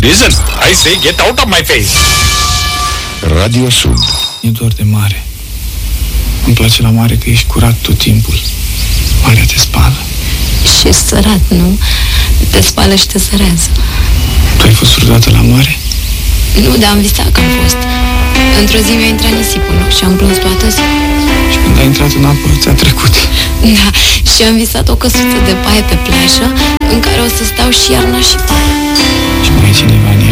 Listen, I say get out of my face. Radio Sud. E dor de mare. Îmi place la mare că ești curat tot timpul. Marea te spală. Și ești sărat, nu? Te spală și te sărează. Tu ai fost vreodată la mare? Nu, dar am visat că am fost. Într-o zi mi-a intrat nisipul și am plâns toată ziua. Și când ai intrat în apă, ți-a trecut. Da, și am visat o căsuță de paie pe plajă în care o să stau și iarna și vara. Și mai e cineva în ea?